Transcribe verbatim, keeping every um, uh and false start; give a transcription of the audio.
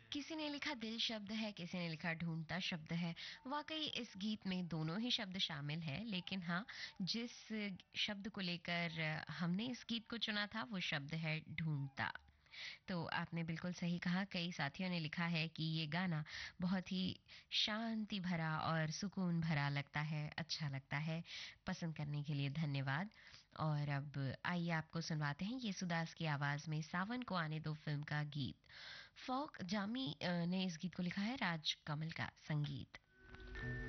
किसी ने लिखा दिल शब्द है, किसी ने लिखा ढूँढता शब्द है। वाक़ई इस गीत में दोनों ही शब्द शामिल हैं, लेकिन हाँ, जिस शब्द को लेकर हमने इस गीत को चुना था, वो शब्द है ढूँढता। तो आपने बिल्कुल सही कहा, कई साथियों ने लिखा है कि ये गाना बहुत ही शांति भरा और सुकून भरा लगता है, अच्छा लगता है। पसंद करने के लिए धन्यवाद। और अब आइए आपको सुनवाते हैं येसुदास की आवाज़ में सावन को आने दो फ़िल्म का गीत। फ़ोक जामी अ, ने इस गीत को लिखा है, राज कमल का संगीत।